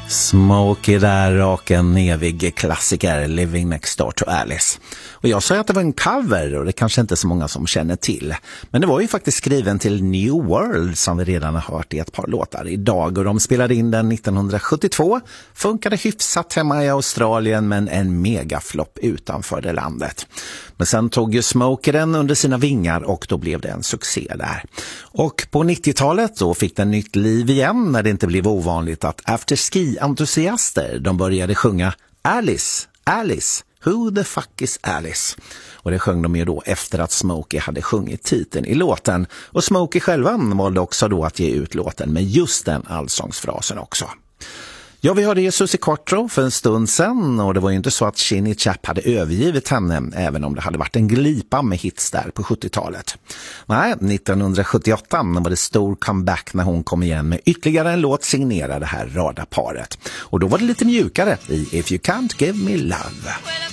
Smokey där och en evig klassiker, Living Next Door to Alice. Och jag sa att det var en cover och det kanske inte så många som känner till. Men det var ju faktiskt skriven till New World som vi redan har hört i ett par låtar idag. Och de spelade in den 1972. Funkade hyfsat hemma i Australien men en megaflopp utanför det landet. Men sen tog ju Smokey den under sina vingar och då blev det en succé där. Och på 90-talet då fick den nytt liv igen när det inte blev ovanligt att afterski-entusiaster de började sjunga Alice, Alice, who the fuck is Alice? Och det sjöng de ju då efter att Smokey hade sjungit titeln i låten. Och Smokey själva valde också då att ge ut låten med just den allsångsfrasen också. Ja, vi hörde Susie Quatro för en stund sedan och det var ju inte så att Shinny Chap hade övergivit henne även om det hade varit en glipa med hits där på 70-talet. Nej, 1978 var det stor comeback när hon kom igen med ytterligare en låt signerad det här radarparet. Och då var det lite mjukare i If You Can't Give Me Love.